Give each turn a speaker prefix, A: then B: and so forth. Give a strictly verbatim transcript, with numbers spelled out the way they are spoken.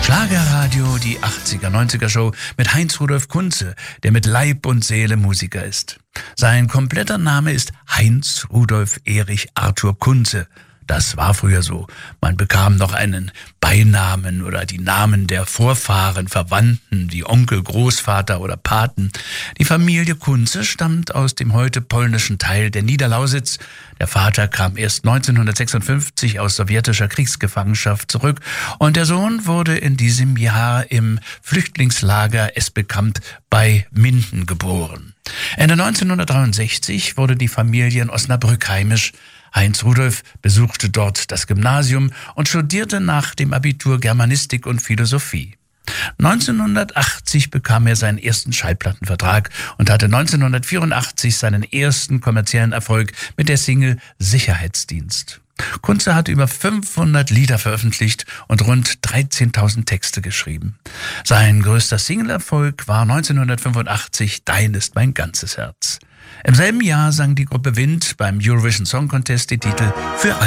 A: Schlagerradio, die achtziger-neunziger-Show mit Heinz-Rudolf Kunze, der mit Leib und Seele Musiker ist. Sein kompletter Name ist Heinz-Rudolf Erich Arthur Kunze. Das war früher so. Man bekam noch einen Beinamen oder die Namen der Vorfahren, Verwandten, wie Onkel, Großvater oder Paten. Die Familie Kunze stammt aus dem heute polnischen Teil der Niederlausitz. Der Vater kam erst neunzehnhundertsechsundfünfzig aus sowjetischer Kriegsgefangenschaft zurück und der Sohn wurde in diesem Jahr im Flüchtlingslager Esbekamp bei Minden geboren. Ende neunzehnhundertdreiundsechzig wurde die Familie in Osnabrück heimisch. Heinz Rudolf besuchte dort das Gymnasium und studierte nach dem Abitur Germanistik und Philosophie. neunzehnhundertachtzig bekam er seinen ersten Schallplattenvertrag und hatte neunzehnhundertvierundachtzig seinen ersten kommerziellen Erfolg mit der Single Sicherheitsdienst. Kunze hat über fünfhundert Lieder veröffentlicht und rund dreizehntausend Texte geschrieben. Sein größter Singleerfolg war neunzehnhundertfünfundachtzig Dein ist mein ganzes Herz. Im selben Jahr sang die Gruppe Wind beim Eurovision Song Contest die Titel Für alle.